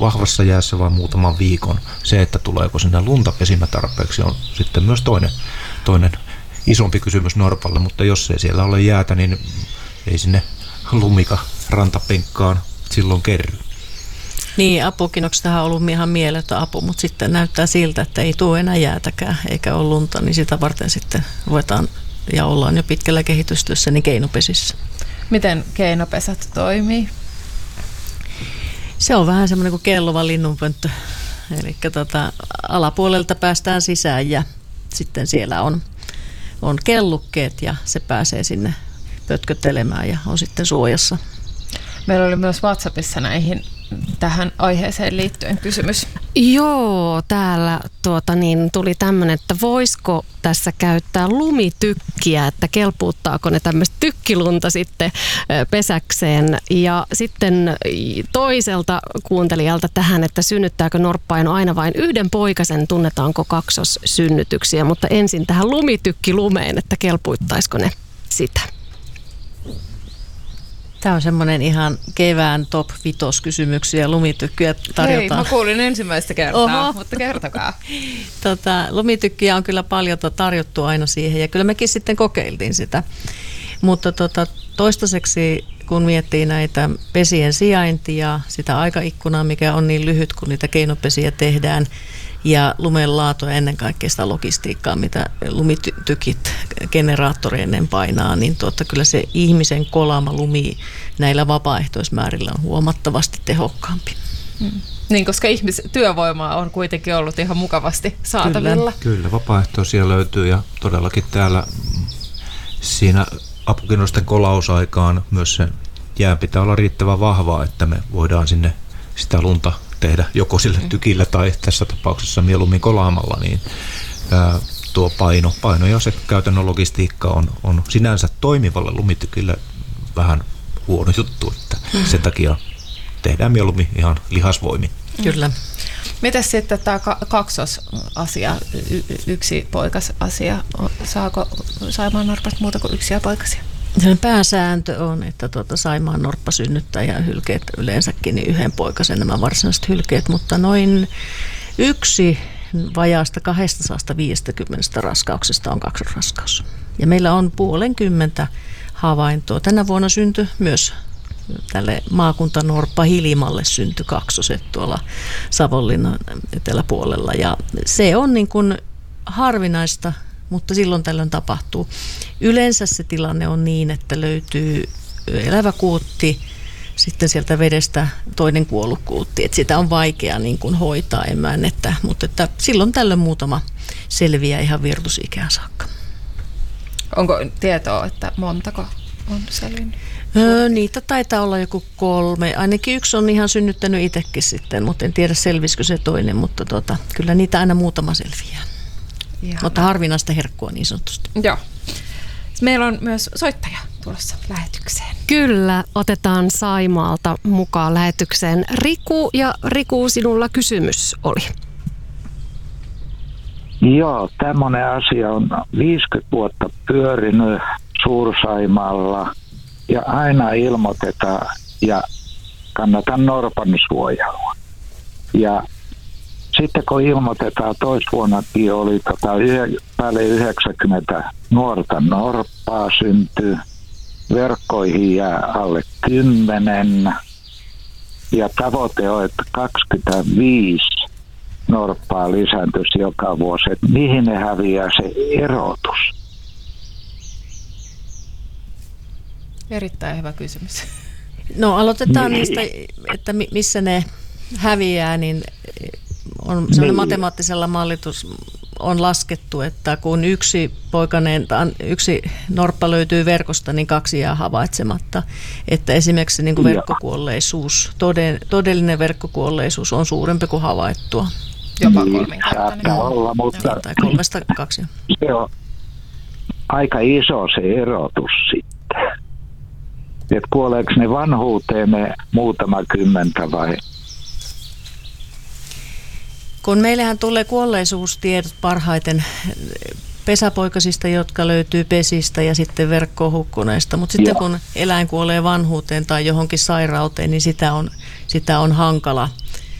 vahvassa jäässä vai muutaman viikon. Se, että tuleeko sinne lunta pesimätarpeeksi, on sitten myös toinen isompi kysymys norpalle, mutta jos ei siellä ole jäätä, niin ei sinne lumika rantapenkkaan silloin kerry. Niin, apukinoksestahan on ollut ihan mieletön apu, mutta sitten näyttää siltä, että ei tule enää jäätäkään eikä ole lunta, niin sitä varten sitten ruvetaan ja ollaan jo pitkällä kehitystyössä niin keinopesissä. Miten keinopesät toimii? Se on vähän semmoinen kuin kelluva linnunpönttö. Eli alapuolelta päästään sisään ja sitten siellä on kellukkeet ja se pääsee sinne pötköttelemään ja on sitten suojassa. Meillä oli myös WhatsAppissa tähän aiheeseen liittyen kysymys. Joo, täällä tuli tämmöinen, että voisiko tässä käyttää lumitykkiä, että kelpuuttaako ne tämmöistä tykkilunta sitten pesäkseen. Ja sitten toiselta kuuntelijalta tähän, että synnyttääkö norppaino aina vain yhden poikasen, tunnetaanko kaksossynnytyksiä, mutta ensin tähän lumitykkilumeen, että kelpuuttaisiko ne sitä. Tämä on semmoinen ihan kevään top 5 kysymyksiä, lumitykkyjä tarjotaan. Hei, mä kuulin ensimmäistä kertaa, mutta kertokaa. Lumitykkiä on kyllä paljon tarjottu aina siihen ja kyllä mekin sitten kokeiltiin sitä. Mutta toistaiseksi kun miettii näitä pesien sijaintia, sitä aikaikkunaa, mikä on niin lyhyt, kun niitä keinopesiä tehdään, ja lumen laatua ja ennen kaikkea sitä logistiikkaa, mitä lumitykit generaattoreineen painaa, niin kyllä se ihmisen kolama lumi näillä vapaaehtoismäärillä on huomattavasti tehokkaampi. Niin, koska työvoimaa on kuitenkin ollut ihan mukavasti saatavilla. Kyllä, vapaaehtoisia löytyy ja todellakin täällä siinä apukinosten kolausaikaan myös se jään pitää olla riittävän vahvaa, että me voidaan sinne sitä lunta tehdä joko sillä tykillä tai tässä tapauksessa mieluummin kolaamalla, niin tuo paino ja se käytännön logistiikka on sinänsä toimivalle lumitykille vähän huono juttu, että sen takia tehdään mieluummin ihan lihasvoimin. Kyllä. Mitäs sitten tämä kaksosasia, yksi poikasasia, saako saimaannorpat muuta kuin yksiä poikasia? Pääsääntö on, että Saimaan norppa synnyttää ja hylkeet yleensäkin niin yhden poikasen nämä varsinaiset hylkeet, mutta noin yksi vajaasta 250 raskauksesta on kaksosraskaus. Ja meillä on 50 havaintoa. Tänä vuonna syntyi myös tälle maakuntanorppa Hilimalle syntyi kaksoset tuolla Savonlinnan eteläpuolella ja se on niin kuin harvinaista, mutta silloin tällöin tapahtuu. Yleensä se tilanne on niin, että löytyy elävä kuutti, sitten sieltä vedestä toinen kuollut kuutti. Että sitä on vaikea niin kuin hoitaa emännettä, mutta että silloin tällöin muutama selviää ihan virtusikään saakka. Onko tietoa, että montako on selvinnyt? Niitä taitaa olla joku 3. Ainakin yksi on ihan synnyttänyt itsekin sitten, mutta en tiedä selvisikö se toinen, mutta kyllä niitä aina muutama selviää. Mutta harvinaista herkkua niin sanotusti. Joo. Meillä on myös soittaja tulossa lähetykseen. Kyllä, otetaan Saimaalta mukaan lähetykseen Riku. Ja Riku, sinulla kysymys oli. Joo, tämmöinen asia on 50 vuotta pyörinyt Suur-Saimaalla ja aina ilmoitetaan ja kannatan norpan suojelua. Ja sitten kun ilmoitetaan, toisvuonnakin oli päälle 90 nuorta norppaa syntyy, verkkoihin jää alle 10 ja tavoite on, että 25 norppaa lisääntyisi joka vuosi. Että mihin ne häviää se erotus? Erittäin hyvä kysymys. No aloitetaan niistä, että missä ne häviää, niin on sellainen matemaattisella mallitus on laskettu, että kun yksi norppa löytyy verkosta, niin 2 jää havaitsematta. Että esimerkiksi niin kuin verkkokuolleisuus, todellinen verkkokuolleisuus on suurempi kuin havaittua. Jopa 3-kertainen. Tai 3-2. Se on aika iso se erotus sitten. Että kuoleeko ne vanhuuteen ne muutama kymmentä vai? Kun meillähän tulee kuolleisuustiedot parhaiten pesäpoikasista, jotka löytyy pesistä ja sitten verkkoon hukkuneista, mutta sitten kun eläin kuolee vanhuuteen tai johonkin sairauteen, niin sitä on hankala